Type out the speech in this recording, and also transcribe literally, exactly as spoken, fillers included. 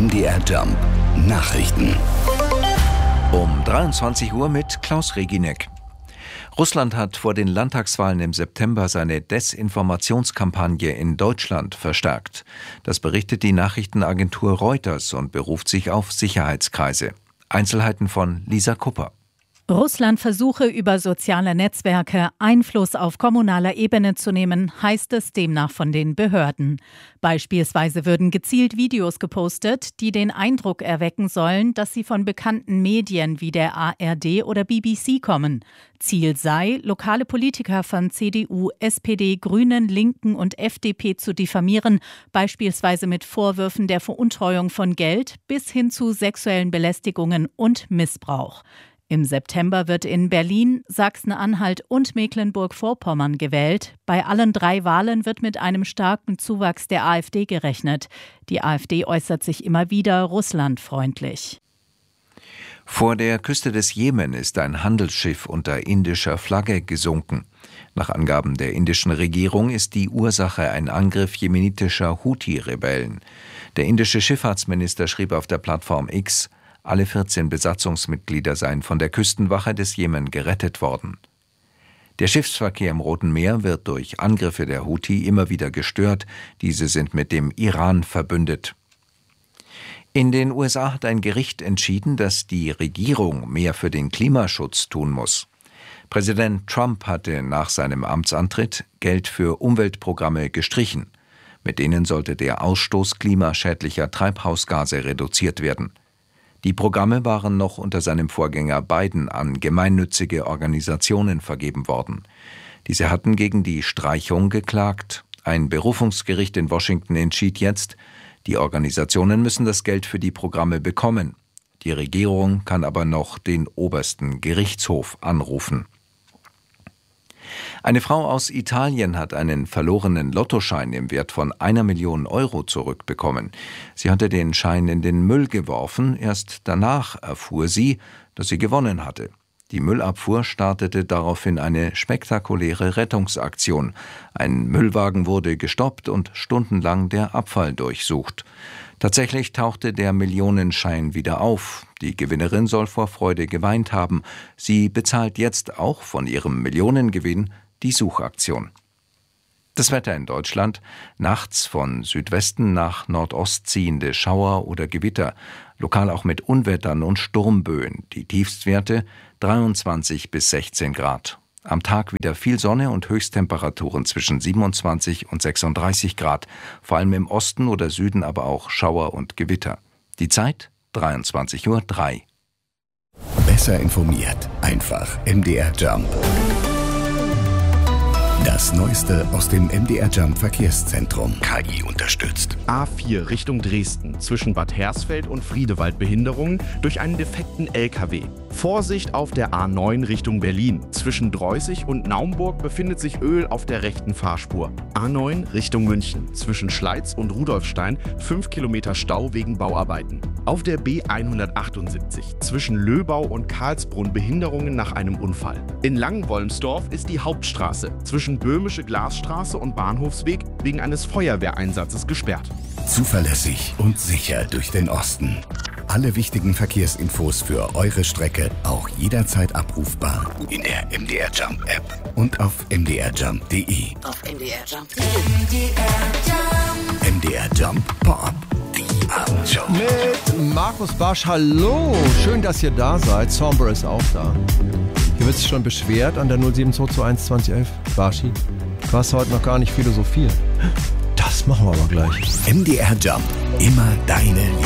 M D R Jump Nachrichten. Um dreiundzwanzig Uhr mit Klaus Reginek. Russland hat vor den Landtagswahlen im September seine Desinformationskampagne in Deutschland verstärkt. Das berichtet die Nachrichtenagentur Reuters und beruft sich auf Sicherheitskreise. Einzelheiten von Lisa Kupper. Russland versuche über soziale Netzwerke Einfluss auf kommunaler Ebene zu nehmen, heißt es demnach von den Behörden. Beispielsweise würden gezielt Videos gepostet, die den Eindruck erwecken sollen, dass sie von bekannten Medien wie der A R D oder B B C kommen. Ziel sei, lokale Politiker von C D U, S P D, Grünen, Linken und F D P zu diffamieren, beispielsweise mit Vorwürfen der Veruntreuung von Geld bis hin zu sexuellen Belästigungen und Missbrauch. Im September wird in Berlin, Sachsen-Anhalt und Mecklenburg-Vorpommern gewählt. Bei allen drei Wahlen wird mit einem starken Zuwachs der AfD gerechnet. Die AfD äußert sich immer wieder russlandfreundlich. Vor der Küste des Jemen ist ein Handelsschiff unter indischer Flagge gesunken. Nach Angaben der indischen Regierung ist die Ursache ein Angriff jemenitischer Houthi-Rebellen. Der indische Schifffahrtsminister schrieb auf der Plattform X, alle vierzehn Besatzungsmitglieder seien von der Küstenwache des Jemen gerettet worden. Der Schiffsverkehr im Roten Meer wird durch Angriffe der Houthi immer wieder gestört. Diese sind mit dem Iran verbündet. In den U S A hat ein Gericht entschieden, dass die Regierung mehr für den Klimaschutz tun muss. Präsident Trump hatte nach seinem Amtsantritt Geld für Umweltprogramme gestrichen. Mit denen sollte der Ausstoß klimaschädlicher Treibhausgase reduziert werden. Die Programme waren noch unter seinem Vorgänger Biden an gemeinnützige Organisationen vergeben worden. Diese hatten gegen die Streichung geklagt. Ein Berufungsgericht in Washington entschied jetzt, die Organisationen müssen das Geld für die Programme bekommen. Die Regierung kann aber noch den obersten Gerichtshof anrufen. Eine Frau aus Italien hat einen verlorenen Lottoschein im Wert von einer Million Euro zurückbekommen. Sie hatte den Schein in den Müll geworfen. Erst danach erfuhr sie, dass sie gewonnen hatte. Die Müllabfuhr startete daraufhin eine spektakuläre Rettungsaktion. Ein Müllwagen wurde gestoppt und stundenlang der Abfall durchsucht. Tatsächlich tauchte der Millionenschein wieder auf. Die Gewinnerin soll vor Freude geweint haben. Sie bezahlt jetzt auch von ihrem Millionengewinn die Suchaktion. Das Wetter in Deutschland: nachts von Südwesten nach Nordost ziehende Schauer oder Gewitter, lokal auch mit Unwettern und Sturmböen. Die Tiefstwerte dreiundzwanzig bis sechzehn Grad. Am Tag wieder viel Sonne und Höchsttemperaturen zwischen siebenundzwanzig und sechsunddreißig Grad. Vor allem im Osten oder Süden aber auch Schauer und Gewitter. Die Zeit dreiundzwanzig Uhr drei. Besser informiert, einfach M D R Jump. Das Neueste aus dem M D R Jump Verkehrszentrum. K I unterstützt. A vier Richtung Dresden. Zwischen Bad Hersfeld und Friedewald Behinderungen durch einen defekten L K W. Vorsicht auf der A neun Richtung Berlin. Zwischen Dreußig und Naumburg befindet sich Öl auf der rechten Fahrspur. A neun Richtung München. Zwischen Schleiz und Rudolfstein fünf Kilometer Stau wegen Bauarbeiten. Auf der B hundertachtundsiebzig. Zwischen Löbau und Karlsbrunn Behinderungen nach einem Unfall. In Langenwolmsdorf ist die Hauptstraße zwischen Böhmische Glasstraße und Bahnhofsweg wegen eines Feuerwehreinsatzes gesperrt. Zuverlässig und sicher durch den Osten. Alle wichtigen Verkehrsinfos für eure Strecke auch jederzeit abrufbar in der M D R Jump App und auf m d r jump punkt d e. Auf M D R Jump punkt de. M D R Jump Pop, die Abendshow. Mit Markus Barsch, hallo. Schön, dass ihr da seid. Somber ist auch da. Hier wird sich schon beschwert an der null sieben zwei zwei eins zwanzig elf. Barschi, du hast heute noch gar nicht philosophiert. Das machen wir aber gleich. M D R Jump, immer deine